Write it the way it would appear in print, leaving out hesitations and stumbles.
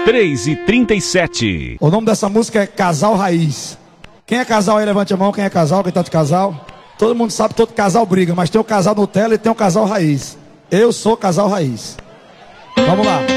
3h37. O nome dessa música é Casal Raiz. Quem é casal aí, levante a mão. Quem é casal, quem tá de casal? Todo mundo sabe que todo casal briga, mas tem o casal Nutella e tem o casal Raiz. Eu sou casal Raiz. Vamos lá.